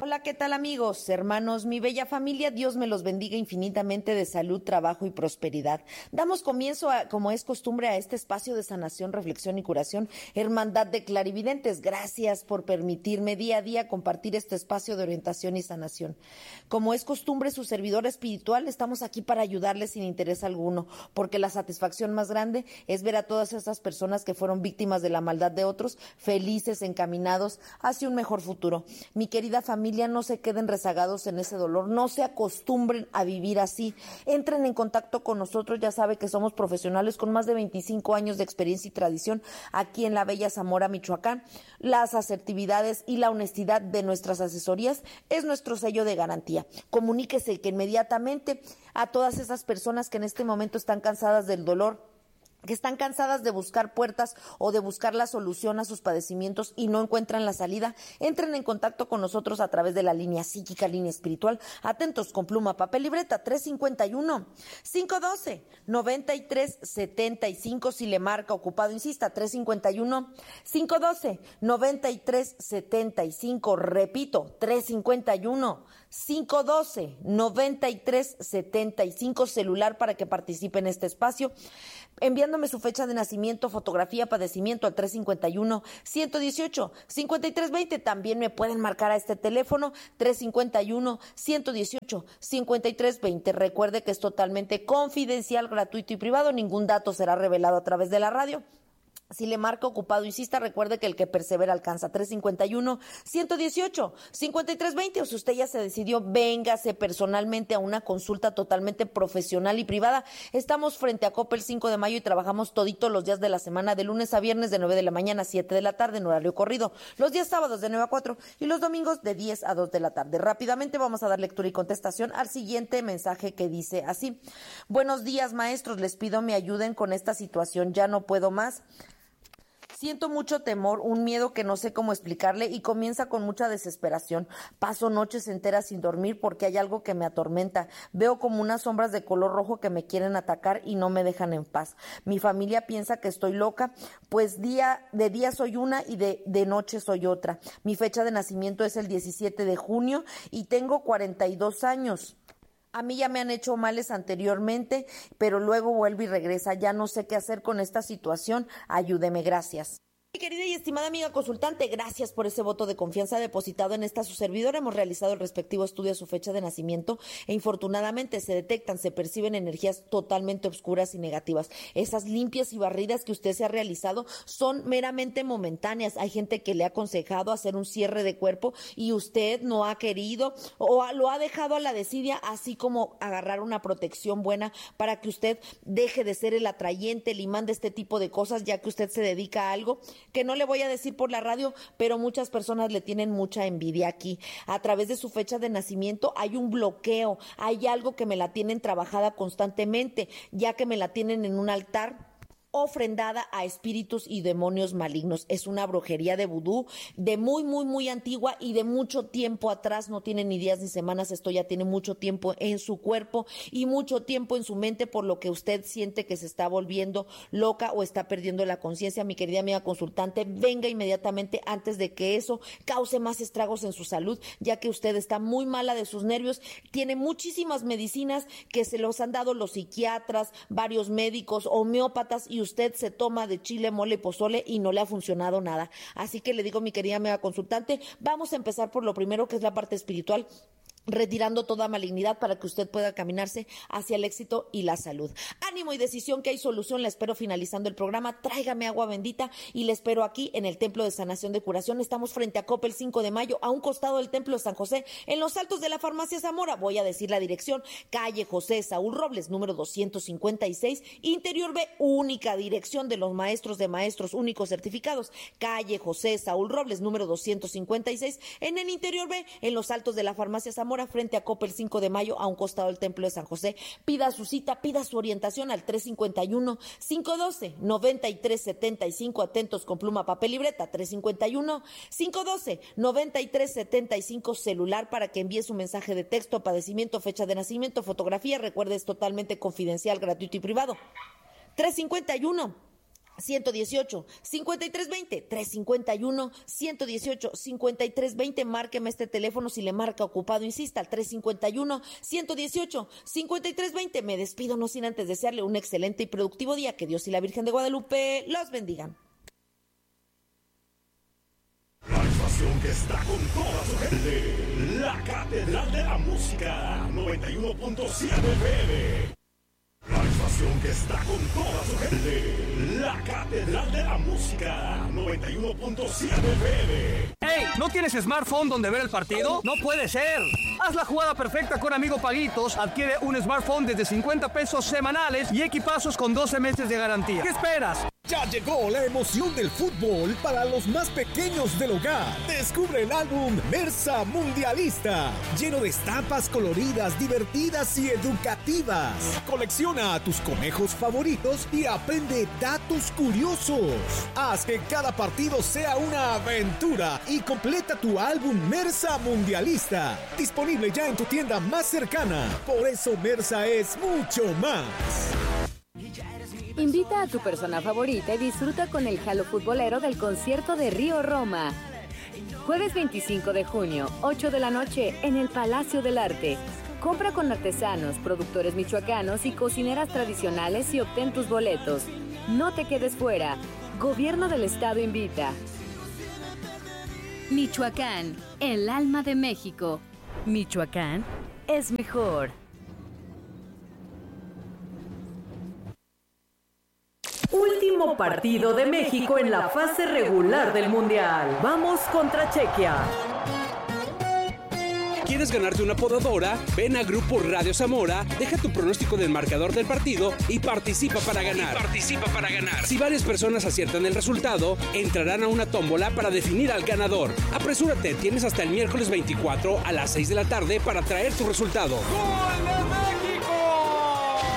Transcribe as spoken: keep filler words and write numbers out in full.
Hola, ¿qué tal amigos, hermanos, mi bella familia? Dios me los bendiga infinitamente de salud, trabajo y prosperidad. Damos comienzo, a, como es costumbre, a este espacio de sanación, reflexión y curación, Hermandad de Clarividentes. Gracias por permitirme día a día compartir este espacio de orientación y sanación. Como es costumbre, su servidor espiritual, estamos aquí para ayudarles sin interés alguno, porque la satisfacción más grande es ver a todas esas personas que fueron víctimas de la maldad de otros, felices, encaminados hacia un mejor futuro. Mi querida familia, no se queden rezagados en ese dolor, no se acostumbren a vivir así, entren en contacto con nosotros, ya sabe que somos profesionales con más de veinticinco años de experiencia y tradición aquí en la bella Zamora, Michoacán. Las asertividades y la honestidad de nuestras asesorías es nuestro sello de garantía. Comuníquese que inmediatamente a todas esas personas que en este momento están cansadas del dolor, que están cansadas de buscar puertas o de buscar la solución a sus padecimientos y no encuentran la salida, entren en contacto con nosotros a través de la línea psíquica, línea espiritual. Atentos con pluma, papel, libreta, tres cinco uno, cinco uno dos, nueve tres siete cinco. Si le marca ocupado, insista, tres cinco uno, cinco uno dos, nueve tres siete cinco. Repito, tres cinco uno, cinco uno dos, nueve tres siete cinco. Celular para que participe en este espacio, enviándome su fecha de nacimiento, fotografía, padecimiento al tres cinco uno, uno uno ocho, cinco tres dos cero. También me pueden marcar a este teléfono tres cinco uno, uno uno ocho, cinco tres dos cero. Recuerde que es totalmente confidencial, gratuito y privado. Ningún dato será revelado a través de la radio. Si le marca ocupado, insista, recuerde que el que persevera alcanza. Tres cinco uno, uno uno ocho, cinco tres dos cero. O si usted ya se decidió, véngase personalmente a una consulta totalmente profesional y privada. Estamos frente a Coppel cinco de mayo y trabajamos toditos los días de la semana, de lunes a viernes de nueve de la mañana a siete de la tarde en horario corrido. Los días sábados de nueve a cuatro y los domingos de diez a dos de la tarde. Rápidamente vamos a dar lectura y contestación al siguiente mensaje que dice así. Buenos días, maestros, les pido me ayuden con esta situación, ya no puedo más. Siento mucho temor, un miedo que no sé cómo explicarle y comienza con mucha desesperación. Paso noches enteras sin dormir porque hay algo que me atormenta. Veo como unas sombras de color rojo que me quieren atacar y no me dejan en paz. Mi familia piensa que estoy loca, pues día de día soy una y de, de noche soy otra. Mi fecha de nacimiento es el diecisiete de junio y tengo cuarenta y dos años. A mí ya me han hecho males anteriormente, pero luego vuelve y regresa. Ya no sé qué hacer con esta situación. Ayúdeme, gracias. Mi querida y estimada amiga consultante, gracias por ese voto de confianza depositado en esta su servidora. Hemos realizado el respectivo estudio a su fecha de nacimiento e infortunadamente se detectan, se perciben energías totalmente oscuras y negativas. Esas limpias y barridas que usted se ha realizado son meramente momentáneas. Hay gente que le ha aconsejado hacer un cierre de cuerpo y usted no ha querido o lo ha dejado a la desidia, así como agarrar una protección buena para que usted deje de ser el atrayente, el imán de este tipo de cosas, ya que usted se dedica a algo que no le voy a decir por la radio, pero muchas personas le tienen mucha envidia aquí. A través de su fecha de nacimiento hay un bloqueo, hay algo que me la tienen trabajada constantemente, ya que me la tienen en un altar ofrendada a espíritus y demonios malignos. Es una brujería de vudú de muy, muy, muy antigua y de mucho tiempo atrás. No tiene ni días ni semanas. Esto ya tiene mucho tiempo en su cuerpo y mucho tiempo en su mente, por lo que usted siente que se está volviendo loca o está perdiendo la conciencia. Mi querida amiga consultante, venga inmediatamente antes de que eso cause más estragos en su salud, ya que usted está muy mala de sus nervios. Tiene muchísimas medicinas que se los han dado los psiquiatras, varios médicos, homeópatas, y usted se toma de chile, mole y pozole y no le ha funcionado nada. Así que le digo, mi querida amiga consultante, vamos a empezar por lo primero, que es la parte espiritual, retirando toda malignidad para que usted pueda caminarse hacia el éxito y la salud. Ánimo y decisión, que hay solución. La espero finalizando el programa. Tráigame agua bendita y le espero aquí en el Templo de Sanación de Curación. Estamos frente a Coppel cinco de mayo, a un costado del Templo de San José, en los altos de la Farmacia Zamora. Voy a decir la dirección: calle José Saúl Robles, número doscientos cincuenta y seis, Interior B, única dirección de los maestros de maestros únicos certificados. Calle José Saúl Robles, número doscientos cincuenta y seis, en el Interior B, en los altos de la Farmacia Zamora, frente a Coppel cinco de mayo, a un costado del Templo de San José. Pida su cita, pida su orientación al tres cinco uno, cinco uno dos, nueve tres siete cinco. Atentos con pluma, papel, libreta, tres cinco uno, cinco uno dos, nueve tres siete cinco. Celular para que envíe su mensaje de texto, padecimiento, fecha de nacimiento, fotografía. Recuerde, es totalmente confidencial, gratuito y privado. tres cinco uno, ciento dieciocho, cincuenta y tres veinte, trescientos cincuenta y uno, ciento dieciocho, cincuenta y tres veinte. Márqueme este teléfono si le marca ocupado, insista, al trescientos cincuenta y uno, ciento dieciocho, cincuenta y tres veinte. Me despido no sin antes desearle un excelente y productivo día. Que Dios y la Virgen de Guadalupe los bendigan. La estación que está con toda su gente, la Catedral de la Música, noventa y uno punto siete F M. La estación que está con toda su gente, la Catedral de la Música, noventa y uno punto siete F M. ¡Ey! ¿No tienes smartphone donde ver el partido? ¡No puede ser! Haz la jugada perfecta con Amigo Paguitos. Adquiere un smartphone desde cincuenta pesos semanales y equipazos con doce meses de garantía. ¿Qué esperas? Ya llegó la emoción del fútbol para los más pequeños del hogar. Descubre el álbum Versa Mundialista, lleno de estampas coloridas, divertidas y educativas. Colecciona a tus conejos favoritos y aprende datos curiosos. Haz que cada partido sea una aventura y completa tu álbum Versa Mundialista. Disponible ya en tu tienda más cercana. Por eso Versa es mucho más. Invita a tu persona favorita y disfruta con el jalo futbolero del concierto de Río Roma. Jueves veinticinco de junio, ocho de la noche, en el Palacio del Arte. Compra con artesanos, productores michoacanos y cocineras tradicionales y obtén tus boletos. No te quedes fuera. Gobierno del Estado invita. Michoacán, el alma de México. Michoacán es mejor. Último partido de México en la fase regular del Mundial. Vamos contra Chequia. ¿Quieres ganarte una podadora? Ven a Grupo Radio Zamora, deja tu pronóstico del marcador del partido y participa para ganar. Y participa para ganar. Si varias personas aciertan el resultado, entrarán a una tómbola para definir al ganador. Apresúrate, tienes hasta el miércoles veinticuatro a las seis de la tarde para traer tu resultado. ¡Gol!